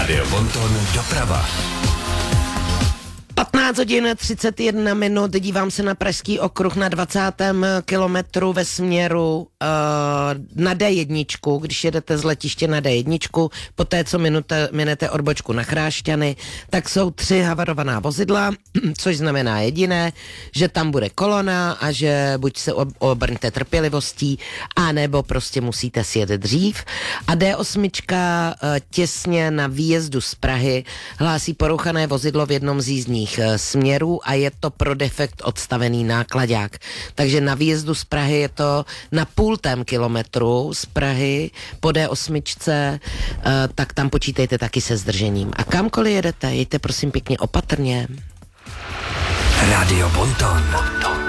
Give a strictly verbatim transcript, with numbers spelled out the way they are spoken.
Rádio Bonton doprava. patnáct hodin třicet jedna minut, dívám se na Pražský okruh na dvacátém kilometru ve směru uh, na D jedna, když jedete z letiště na D jedna, poté co minute, minete odbočku na Chrášťany, tak jsou tři havarovaná vozidla, což znamená jediné, že tam bude kolona a že buď se ob- obrňte trpělivostí, anebo prostě musíte sjet dřív. A D osm uh, těsně na výjezdu z Prahy hlásí porouchané vozidlo v jednom z jízdních směrů a je to pro defekt odstavený nákladák. Takže na výjezdu z Prahy je to na půltém kilometru z Prahy po D osm, tak tam počítejte taky se zdržením. A kamkoliv jedete, jeďte prosím pěkně opatrně. Rádio Bonton.